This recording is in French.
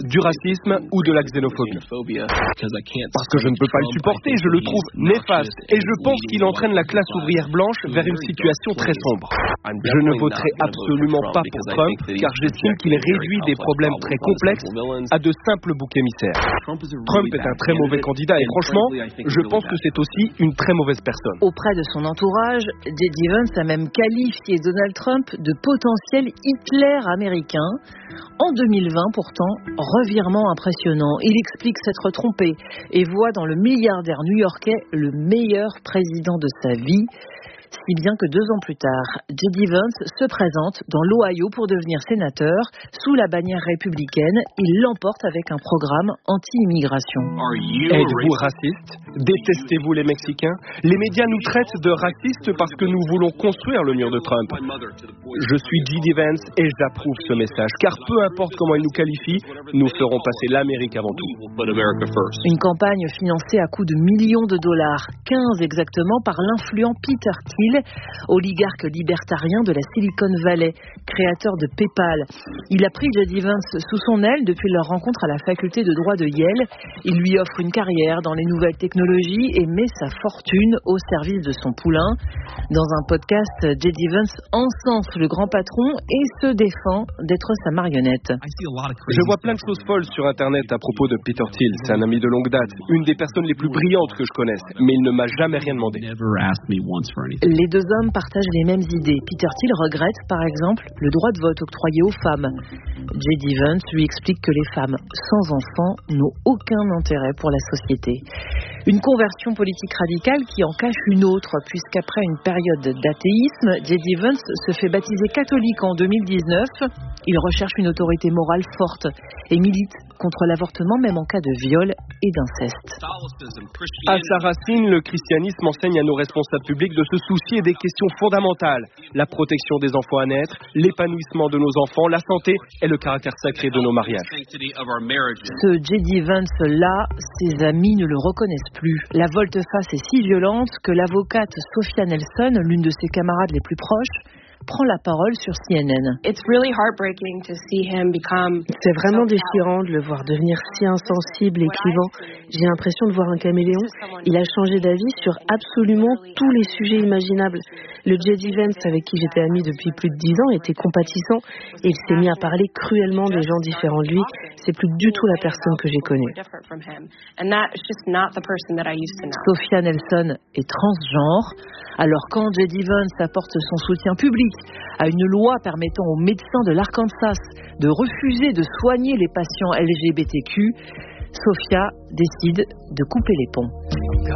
du racisme ou de la xénophobie. Parce que je ne peux pas le supporter, je le trouve néfaste et je pense qu'il entraîne la classe ouvrière blanche vers une situation très sombre. Je ne voterai absolument pas pour Trump car j'estime qu'il réduit des problèmes très complexes à de simples boucs émissaires. Trump est un très mauvais candidat et franchement, je pense que c'est aussi une très mauvaise personne. Auprès de son entourage, J.D. Vance a même qualifié Donald Trump de potentiel Hitler américain. En 2020, pourtant, revirement impressionnant. Il explique s'être trompé et voit dans le milliardaire new-yorkais le meilleur président de sa vie. Si bien que 2 ans plus tard, J.D. Vance se présente dans l'Ohio pour devenir sénateur. Sous la bannière républicaine, il l'emporte avec un programme anti-immigration. Êtes-vous raciste? Détestez-vous les Mexicains? Les médias nous traitent de racistes parce que nous voulons construire le mur de Trump. Je suis J.D. Vance et j'approuve ce message, car peu importe comment il nous qualifie, nous ferons passer l'Amérique avant tout. Une campagne financée à coups de millions de dollars, 15 exactement, par l'influent Peter Thiel, oligarque libertarien de la Silicon Valley, créateur de PayPal. Il a pris J.D. Vance sous son aile depuis leur rencontre à la faculté de droit de Yale. Il lui offre une carrière dans les nouvelles technologies et met sa fortune au service de son poulain. Dans un podcast, J.D. Vance encense le grand patron et se défend d'être sa marionnette. Je vois plein de choses folles sur Internet à propos de Peter Thiel. C'est un ami de longue date, une des personnes les plus brillantes que je connaisse, mais il ne m'a jamais rien demandé. Les 2 hommes partagent les mêmes idées. Peter Thiel regrette, par exemple, le droit de vote octroyé aux femmes. J.D. Vance lui explique que les femmes sans enfants n'ont aucun intérêt pour la société. Une conversion politique radicale qui en cache une autre, puisqu'après une période d'athéisme, J.D. Vance se fait baptiser catholique en 2019. Il recherche une autorité morale forte et milite contre l'avortement, même en cas de viol et d'inceste. À sa racine, le christianisme enseigne à nos responsables publics de se soucier des questions fondamentales. La protection des enfants à naître, l'épanouissement de nos enfants, la santé et le caractère sacré de nos mariages. Ce J.D. Vance-là, ses amis ne le reconnaissent plus. La volte-face est si violente que l'avocate Sophia Nelson, l'une de ses camarades les plus proches, prend la parole sur CNN. C'est vraiment déchirant de le voir devenir si insensible et clivant. J'ai l'impression de voir un caméléon. Il a changé d'avis sur absolument tous les sujets imaginables. Le J.D. Vance, avec qui j'étais amie depuis plus de 10 ans, était compatissant et il s'est mis à parler cruellement des gens différents de lui. C'est plus du tout la personne que j'ai connue. Sophia Nelson est transgenre. Alors quand J.D. Vance apporte son soutien public à une loi permettant aux médecins de l'Arkansas de refuser de soigner les patients LGBTQ, Sophia décide de couper les ponts.